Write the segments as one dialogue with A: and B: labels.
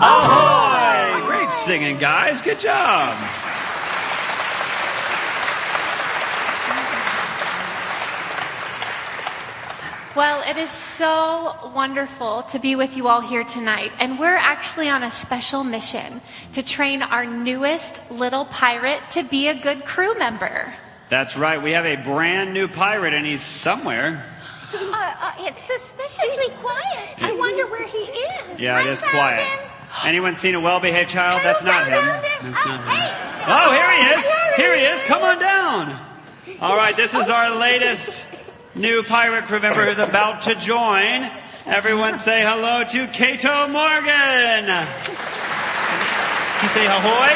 A: Ahoy! Great singing, guys. Good job.
B: Well, it is so wonderful to be with you all here tonight. And we're actually on a special mission to train our newest little pirate to be a good crew member.
A: That's right. We have a brand new pirate, and he's somewhere.
C: It's suspiciously quiet. I wonder where he is.
A: Yeah, it is quiet. Anyone seen a well-behaved child? That's not him. That's not him. Oh, here he is. Here he is. Come on down. All right, this is our latest new pirate crew member who's about to join. Everyone say hello to Cato Morgan. He say ahoy?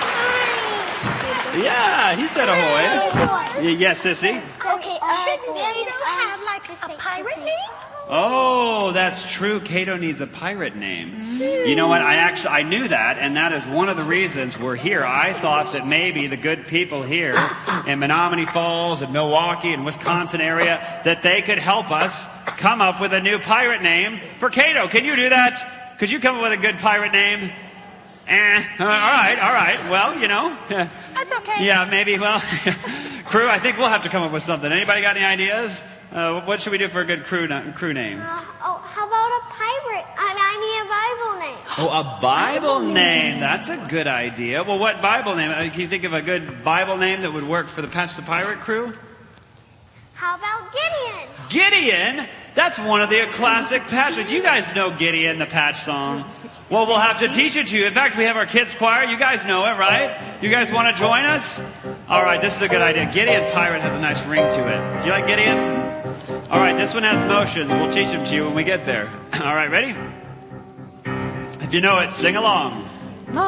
A: Yeah, he said ahoy. Yes, Sissy.
C: Okay, shouldn't Cato have like a pirate name?
A: Oh, that's true. Cato needs a pirate name. You know what? I knew that, and that is one of the reasons we're here. I thought that maybe the good people here in Menominee Falls and Milwaukee and Wisconsin area, that they could help us come up with a new pirate name for Cato. Can you do that? Could you come up with a good pirate name? All right. Well, you know.
C: That's okay.
A: Yeah, maybe. Well, crew, I think we'll have to come up with something. Anybody got any ideas? What should we do for a good crew name?
D: How about a pirate? I mean a Bible name.
A: Oh, a Bible name. That's a good idea. Well, what Bible name? Can you think of a good Bible name that would work for the Patch the Pirate crew?
D: How about Gideon?
A: Gideon? That's one of the classic Patch. Do you guys know Gideon, the Patch song? Well, we'll have to teach it to you. In fact, we have our kids' choir. You guys know it, right? You guys want to join us? All right, this is a good idea. Gideon Pirate has a nice ring to it. Do you like Gideon? All right, this one has motions. We'll teach them to you when we get there. All right, ready? If you know it, sing along.